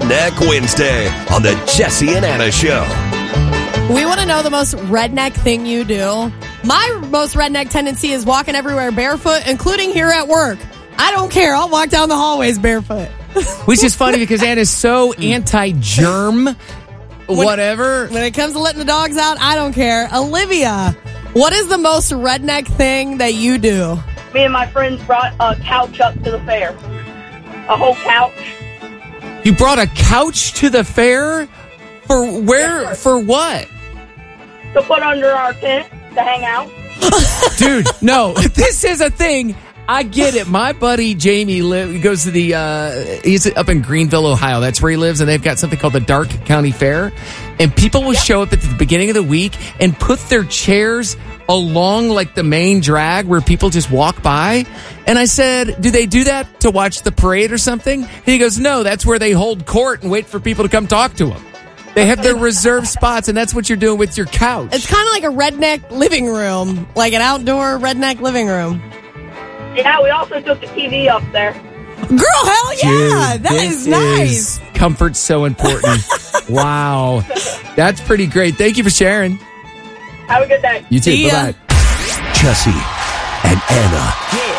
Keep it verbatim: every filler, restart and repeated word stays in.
Redneck Wednesday on the Jesse and Anna Show. We want to know the most redneck thing you do. My most redneck tendency is walking everywhere barefoot, including here at work. I don't care. I'll walk down the hallways barefoot. Which is funny because Anna's so anti-germ, whatever. When it comes to letting the dogs out, I don't care. Olivia, what is the most redneck thing that you do? Me and my friends brought a couch up to the fair. A whole couch. You brought a couch to the fair? For where? Yes, for what? To put under our tent to hang out. Dude, no, this is a thing. I get it. My buddy Jamie li- goes to the, uh, he's up in Greenville, Ohio. That's where he lives. And they've got something called the Dark County Fair. And people will yep. show up at the beginning of the week and put their chairs along like the main drag where people just walk by. And I said, do they do that to watch the parade or something? And he goes, no, that's where they hold court and wait for people to come talk to them. They have their reserved spots, and that's what you're doing with your couch. It's kind of like a redneck living room, like an outdoor redneck living room. Yeah, we also took the T V up there. Girl, hell yeah! Dude, that is nice. Is comfort's so important. Wow. That's pretty great. Thank you for sharing. Have a good day. You too. See ya. Bye-bye. Jesse and Anna.